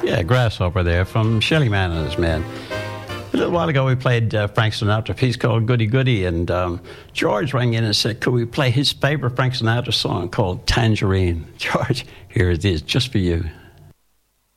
Yeah, Grasshopper there from Shelly Man and his men. A little while ago, we played Frank Sinatra, a piece called Goody Goody, and George rang in and said, could we play his favorite Frank Sinatra song called Tangerine? George, here it is, just for you.